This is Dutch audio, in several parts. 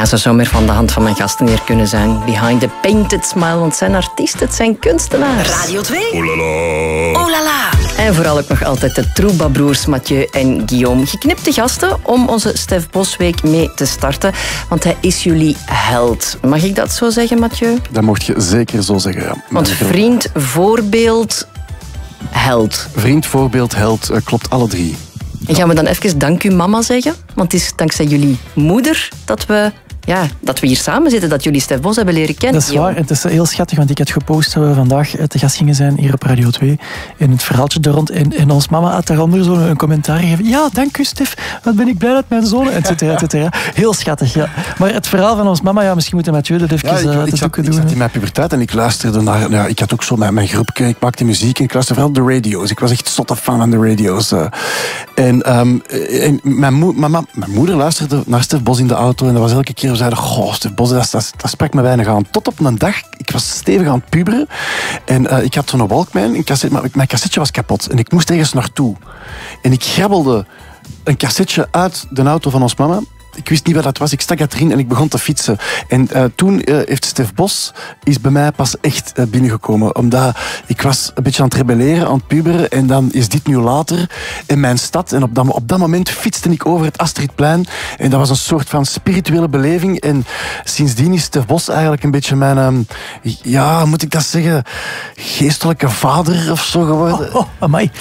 Ja, zo zou meer van de hand van mijn gasten hier kunnen zijn. Behind the painted smile, want het zijn artiesten, het zijn kunstenaars. Radio 2. Oh la la. Oh la la. En vooral ook nog altijd de Trouba-broers Mathieu en Guillaume. Geknipte gasten om onze Stef Bosweek mee te starten. Want hij is jullie held. Mag ik dat zo zeggen, Mathieu? Dat mocht je zeker zo zeggen, ja. Want vriend, voorbeeld, held. Vriend, voorbeeld, held, klopt alle drie. En gaan we dan even dank u mama zeggen? Want het is dankzij jullie moeder dat we hier samen zitten, dat jullie Stef Bos hebben leren kennen. Dat is waar. En het is heel schattig, want ik had gepost dat we vandaag te gast gingen zijn hier op Radio 2. En het verhaaltje er rond. En ons mama had daaronder zo'n commentaar gegeven. Ja, dank u Stef. Wat ben ik blij dat mijn zoon... Et cetera, et cetera. Heel schattig, ja. Maar het verhaal van ons mama, misschien moeten Mathieu dat even doen. Ik zat in mijn puberteit en ik luisterde naar... Ja, ik had ook zo mijn groepje, ik maakte muziek en ik luisterde vooral de radio's. Ik was echt zotte fan van de radio's. En mijn moeder luisterde naar Stef Bos in de auto en dat was elke keer... We zeiden, goh, Stef Bos, dat sprak me weinig aan. Tot op een dag, ik was stevig aan het puberen. En ik had zo'n Walkman, maar mijn cassetje was kapot. En ik moest ergens naartoe. En ik grabbelde een cassetje uit de auto van ons mama. Ik wist niet wat dat was. Ik stak dat erin en ik begon te fietsen. En toen heeft Stef Bos is bij mij pas echt binnengekomen. Omdat ik was een beetje aan het rebelleren, aan het puberen. En dan is dit nu later in mijn stad. En op dat moment fietste ik over het Astridplein. En dat was een soort van spirituele beleving. En sindsdien is Stef Bos eigenlijk een beetje mijn... moet ik dat zeggen? Geestelijke vader of zo geworden. Oh, amai.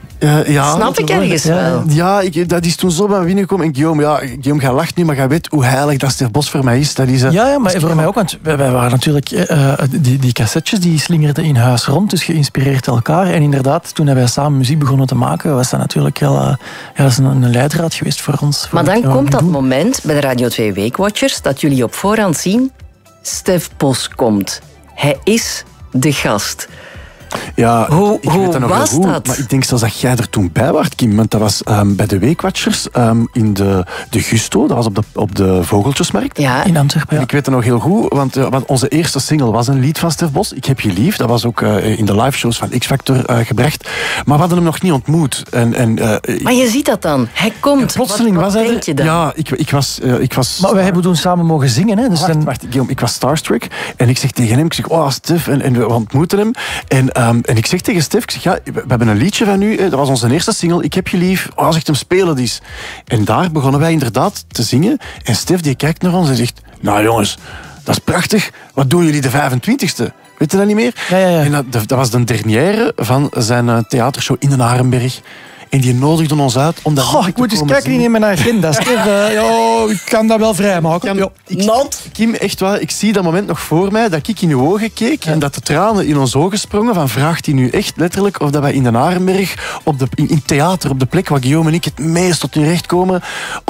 Snap ik ergens wel. Ja, dat is toen zo bij me binnengekomen. En Guillaume, jij lacht nu, maar jij weet hoe heilig dat Stef Bos voor mij is. Dat is ja, maar voor mij ook. Want wij waren natuurlijk... die cassettes die slingerden in huis rond, dus geïnspireerd elkaar. En inderdaad, toen wij samen muziek begonnen te maken, was dat natuurlijk wel dat is een leidraad geweest voor ons. Maar dan komt dat moment bij de Radio 2 Weekwatchers dat jullie op voorhand zien, Stef Bos komt. Hij is de gast. Ja, hoe weet dat nog was heel goed, dat? Maar ik denk zelfs dat jij er toen bij was, Kim. Want dat was bij de Weekwatchers in de Gusto. Dat was op de Vogeltjesmarkt. Ja. In Antwerpen, ja. Ik weet het nog heel goed, want onze eerste single was een lied van Stef Bos. Ik heb je lief. Dat was ook in de liveshows van X-Factor gebracht. Maar we hadden hem nog niet ontmoet. Maar je ziet dat dan. Hij komt. Plotseling wat was hij denk je dan? Ja, ik was... Maar wij hebben toen samen mogen zingen. Hè? Dus Wacht, Guillaume, ik was starstruck. En ik zeg tegen hem, Stef, en we ontmoeten hem. En ik zeg tegen Stef, we hebben een liedje van u, dat was onze eerste single, Ik heb je lief, zegt hem, spelen het eens. En daar begonnen wij inderdaad te zingen. En Stef die kijkt naar ons en zegt, nou jongens, dat is prachtig, wat doen jullie de 25e? Weet je dat niet meer? Ja. En dat was de dernière van zijn theatershow in Den Arenberg. En die nodigden ons uit om dat ik moet eens kijken in mijn agenda. Stef, ik kan dat wel vrijmaken. Kim, echt waar, ik zie dat moment nog voor mij, dat ik in uw ogen keek en dat de tranen in ons ogen sprongen van vraagt hij nu echt letterlijk of dat wij in Den Arenberg, in theater, op de plek waar Guillaume en ik het meest tot hun recht komen,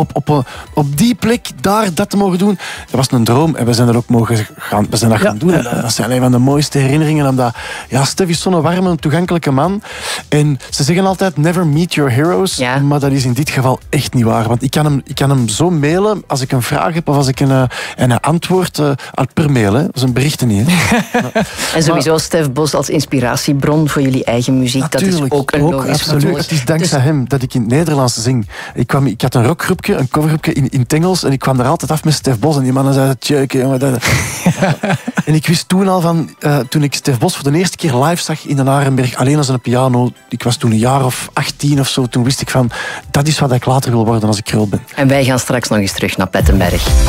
op die plek, daar dat te mogen doen. Dat was een droom en we zijn dat ook gaan doen. En dat zijn een van de mooiste herinneringen, omdat Stef is zo'n warme, toegankelijke man. En ze zeggen altijd, never meet your heroes, maar dat is in dit geval echt niet waar. Want ik kan hem zo mailen als ik een vraag heb of als ik een antwoord per mail. Hè. Dat is een berichten niet. En sowieso Stef Bos als inspiratiebron voor jullie eigen muziek. Natuurlijk, dat is ook een logisch absoluut. Het is dankzij hem dat ik in het Nederlands zing. Ik had een rockgroepje, een covergroepje in het Engels en ik kwam daar altijd af met Stef Bos en die mannen zeiden, tjeuke, jongen. En ik wist toen al van, toen ik Stef Bos voor de eerste keer live zag in Den Arenberg, alleen als een piano, ik was toen een jaar of 18 of zo, toen wist ik van, dat is wat ik later wil worden als ik groot ben. En wij gaan straks nog eens terug naar Plettenberg.